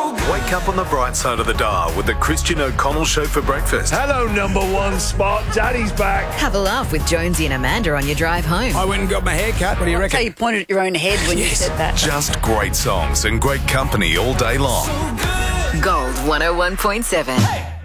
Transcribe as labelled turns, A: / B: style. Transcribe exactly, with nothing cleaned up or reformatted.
A: Wake up on the bright side of the dial with the Christian O'Connell Show for breakfast.
B: Hello, number one spot. Daddy's back.
C: Have a laugh with Jonesy and Amanda on your drive home.
D: I went and got my hair cut. What do you reckon?
E: So you pointed at your own head when
D: Yes.
E: you said that.
A: Just great songs and great company all day long.
C: Gold one oh one point seven.